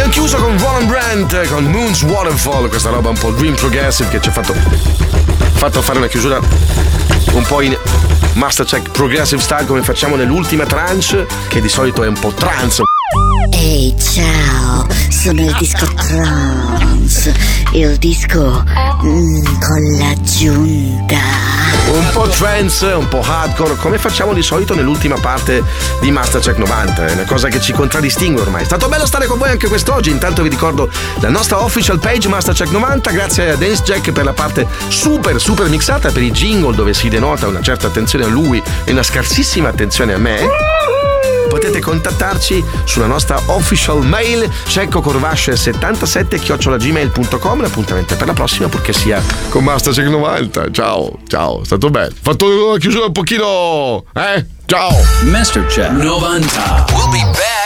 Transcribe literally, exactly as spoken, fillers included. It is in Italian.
Abbiamo chiuso con Roland Brandt con Moon's Waterfall, questa roba un po' dream progressive che ci ha fatto, fatto fare una chiusura un po' in Mastercheck Progressive Style, come facciamo nell'ultima tranche, che di solito è un po' trance. Ehi, ciao, sono il disco trance, il disco mm, con l'aggiunta. Un po' trance, un po' hardcore, come facciamo di solito nell'ultima parte di Mastercheck novanta. È una cosa che ci contraddistingue ormai. È stato bello stare con voi anche quest'oggi. Intanto vi ricordo la nostra official page Mastercheck novanta. Grazie a Dance Jack per la parte super super mixata, per i jingle dove si denota una certa attenzione a lui e una scarsissima attenzione a me. Potete contattarci sulla nostra official mail ceccocorvasce settantasette chiocciola gmail punto com. L'appuntamento è per la prossima, purché sia con Mastercheck novanta. Ciao, ciao, è stato bello. Fatto una chiusura un pochino, eh? Ciao. Mastercheck novanta. We'll be back.